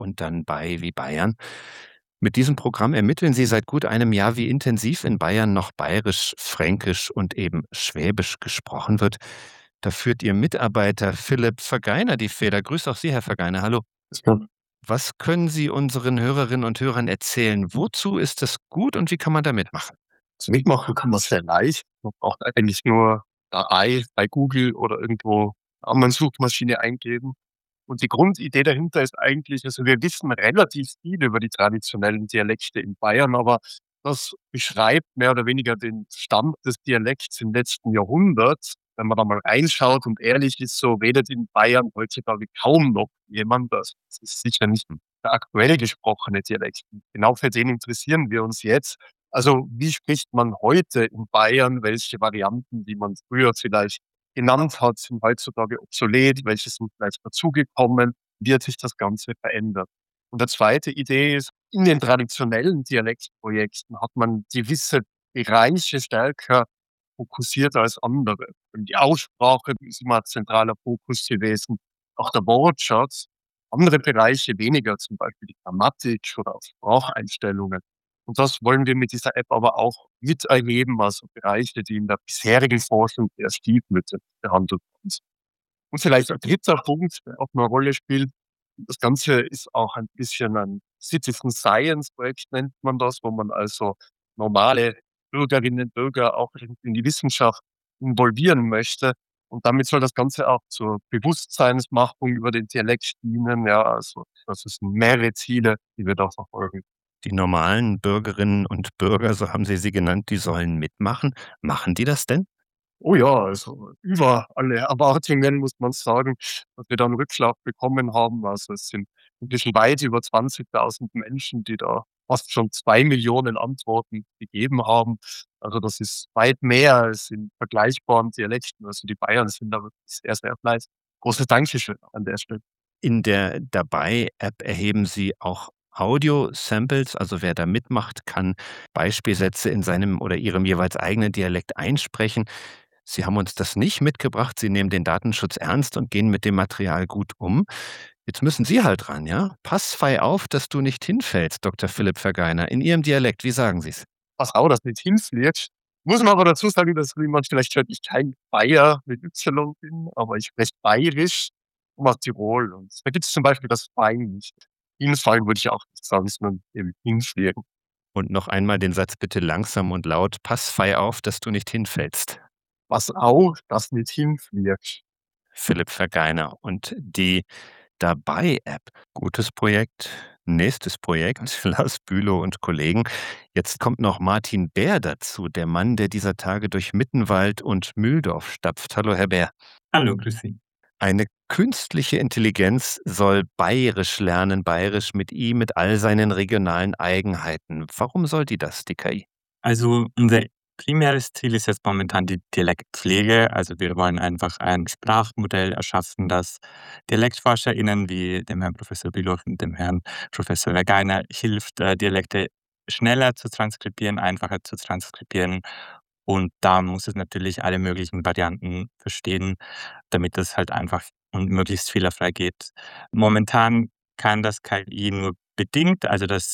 und dann Bay wie Bayern. Mit diesem Programm ermitteln Sie seit gut einem Jahr, wie intensiv in Bayern noch Bayerisch, Fränkisch und eben Schwäbisch gesprochen wird. Da führt Ihr Mitarbeiter Philipp Vergeiner die Feder. Grüß auch Sie, Herr Vergeiner. Hallo. Ja. Was können Sie unseren Hörerinnen und Hörern erzählen? Wozu ist es gut und wie kann man da mitmachen? Also mitmachen kann man sehr leicht. Man braucht eigentlich nur AI bei Google oder irgendwo eine anderen Suchmaschine eingeben. Und die Grundidee dahinter ist eigentlich, also wir wissen relativ viel über die traditionellen Dialekte in Bayern, aber das beschreibt mehr oder weniger den Stand des Dialekts im letzten Jahrhundert. Wenn man da mal reinschaut und ehrlich ist, so redet in Bayern heutzutage kaum noch jemand. Das ist sicher nicht der aktuell gesprochene Dialekt. Genau für den interessieren wir uns jetzt. Also wie spricht man heute in Bayern? Welche Varianten, die man früher vielleicht genannt hat, sind heutzutage obsolet, welche sind vielleicht dazugekommen, wie hat sich das Ganze verändert. Und der zweite Idee ist, in den traditionellen Dialektprojekten hat man gewisse Bereiche stärker fokussiert als andere. Und die Aussprache ist immer ein zentraler Fokus gewesen, auch der Wortschatz. Andere Bereiche weniger, zum Beispiel die Grammatik oder auch Spracheinstellungen. Und das wollen wir mit dieser App aber auch mit erheben, also Bereiche, die in der bisherigen Forschung eher stiefmütterlich behandelt worden sind. Und vielleicht ein dritter Punkt, der auch eine Rolle spielt, das Ganze ist auch ein bisschen ein Citizen Science Projekt, nennt man das, wo man also normale Bürgerinnen und Bürger auch in die Wissenschaft involvieren möchte. Und damit soll das Ganze auch zur Bewusstseinsmachung über den Dialekt dienen. Ja, also das sind mehrere Ziele, die wir da verfolgen. Die normalen Bürgerinnen und Bürger, so haben Sie genannt, die sollen mitmachen. Machen die das denn? Oh ja, also über alle Erwartungen muss man sagen, dass wir da 'n Rückschlag bekommen haben. Also, es sind inzwischen weit über 20.000 Menschen, die da fast schon 2 Millionen Antworten gegeben haben. Also, das ist weit mehr als in vergleichbaren Dialekten. Also, die Bayern sind da wirklich sehr, sehr fleißig. Großes Dankeschön an der Stelle. In der Dabei-App erheben Sie auch Audio-Samples, also wer da mitmacht, kann Beispielsätze in seinem oder ihrem jeweils eigenen Dialekt einsprechen. Sie haben uns das nicht mitgebracht. Sie nehmen den Datenschutz ernst und gehen mit dem Material gut um. Jetzt müssen Sie halt ran, ja? Pass fei auf, dass du nicht hinfällst, Dr. Philipp Vergeiner. In Ihrem Dialekt, wie sagen Sie's? Passau, das mit hinfliegt. Muss man aber dazu sagen, dass, wie man vielleicht hört, ich kein Bayer mit Y bin, aber ich spreche Bayerisch und aus Tirol. Und da gibt's zum Beispiel das Fein nicht. Hinfallen würde ich auch nicht sagen, sondern eben hinfliegen. Und noch einmal den Satz bitte langsam und laut. Pass fei auf, dass du nicht hinfällst. Was auch das mit hinfliegt. Philipp Vergeiner. Und die Dabei-App. Gutes Projekt. Nächstes Projekt. Lars Bülow und Kollegen. Jetzt kommt noch Martin Bär dazu, der Mann, der dieser Tage durch Mittenwald und Mühldorf stapft. Hallo, Herr Bär. Hallo, grüß Sie. Eine künstliche Intelligenz soll Bayerisch lernen, Bayerisch mit ihm, mit all seinen regionalen Eigenheiten. Warum soll die das, die KI? Also unser primäres Ziel ist jetzt momentan die Dialektpflege. Also wir wollen einfach ein Sprachmodell erschaffen, das DialektforscherInnen wie dem Herrn Professor Bülow und dem Herrn Professor Vergeiner hilft, Dialekte schneller zu transkribieren, einfacher zu transkribieren. Und da muss es natürlich alle möglichen Varianten verstehen, damit das halt einfach und möglichst fehlerfrei geht. Momentan kann das KI nur bedingt, also das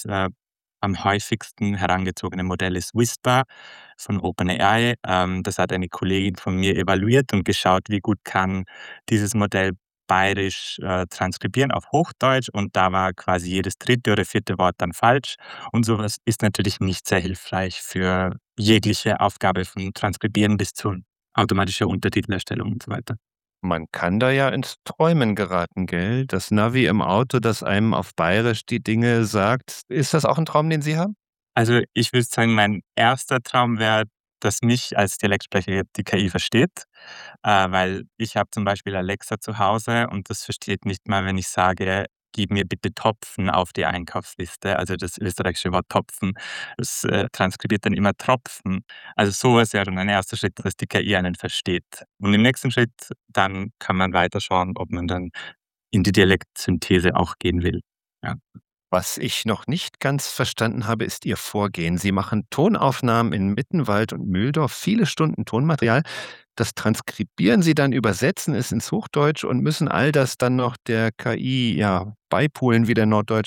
am häufigsten herangezogene Modell ist Whisper von OpenAI. Das hat eine Kollegin von mir evaluiert und geschaut, wie gut kann dieses Modell Bayerisch transkribieren auf Hochdeutsch, und da war quasi jedes dritte oder vierte Wort dann falsch. Und sowas ist natürlich nicht sehr hilfreich für jegliche Aufgabe von Transkribieren bis zu automatischer Untertitelerstellung und so weiter. Man kann da ja ins Träumen geraten, gell? Das Navi im Auto, das einem auf Bayerisch die Dinge sagt. Ist das auch ein Traum, den Sie haben? Also, ich würde sagen, mein erster Traum wäre, dass mich als Dialektsprecher jetzt die KI versteht, weil ich habe zum Beispiel Alexa zu Hause und das versteht nicht mal, wenn ich sage: „Gib mir bitte Topfen auf die Einkaufsliste“, also das österreichische Wort Topfen. Das transkribiert dann immer Tropfen. Also sowas wäre dann ein erster Schritt, dass die KI einen versteht. Und im nächsten Schritt dann kann man weiterschauen, ob man dann in die Dialektsynthese auch gehen will. Ja. Was ich noch nicht ganz verstanden habe, ist Ihr Vorgehen. Sie machen Tonaufnahmen in Mittenwald und Mühldorf, viele Stunden Tonmaterial. das transkribieren Sie dann, übersetzen es ins Hochdeutsch und müssen all das dann noch der KI, ja, beipulen, wie der Norddeutsche